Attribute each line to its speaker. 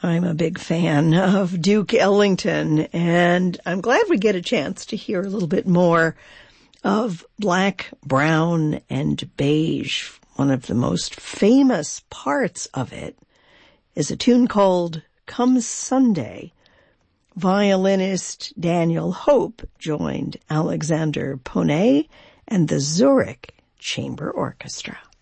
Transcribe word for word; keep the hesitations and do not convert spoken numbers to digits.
Speaker 1: I'm a big fan of Duke Ellington, and I'm glad we get a chance to hear a little bit more of Black, Brown, and Beige. One of the most famous parts of it is a tune called Come Sunday. Violinist Daniel Hope joined Alexander Ponet and the Zurich Chamber Orchestra.